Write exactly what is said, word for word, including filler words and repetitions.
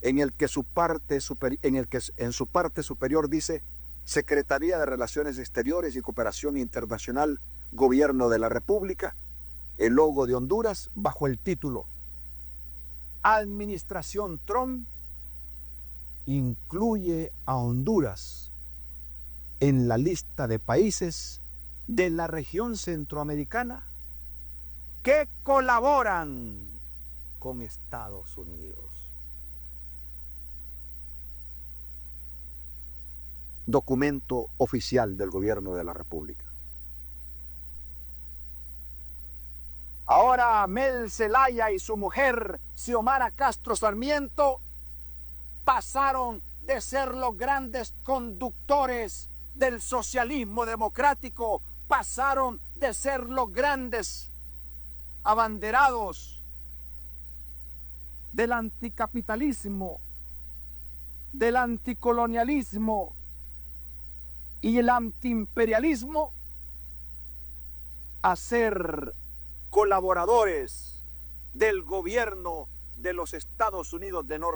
en el que su parte super, en el que en su parte superior dice Secretaría de Relaciones Exteriores y Cooperación Internacional, Gobierno de la República, el logo de Honduras bajo el título Administración Trump incluye a Honduras en la lista de países de la región centroamericana que colaboran con Estados Unidos. Documento oficial del Gobierno de la República. Ahora Mel Zelaya y su mujer Xiomara Castro Sarmiento pasaron de ser los grandes conductores del socialismo democrático, pasaron de ser los grandes abanderados del anticapitalismo, del anticolonialismo y el antiimperialismo a ser colaboradores del gobierno de los Estados Unidos de Norteamérica.